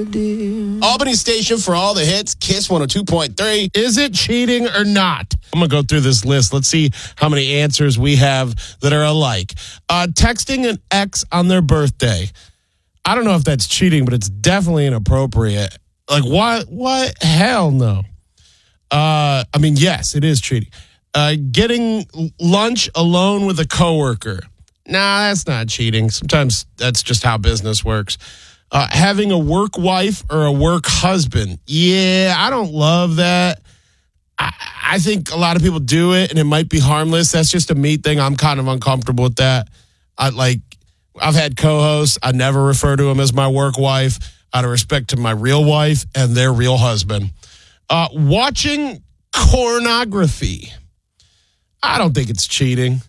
Albany station for all the hits, Kiss 102.3. Is it cheating or not? I'm going to go through this list. Let's see how many answers we have that are alike. Texting an ex on their birthday. I don't know if that's cheating, but it's definitely inappropriate. Like, what? Hell no. Yes, it is cheating. Getting lunch alone with a coworker. Nah, that's not cheating. Sometimes that's just how business works. Having a work wife or a work husband. Yeah, I don't love that. I think a lot of people do it, and it might be harmless. That's just a me thing. I'm kind of uncomfortable with that. I've had co-hosts. I never refer to them as my work wife out of respect to my real wife and their real husband. Watching pornography. I don't think it's cheating.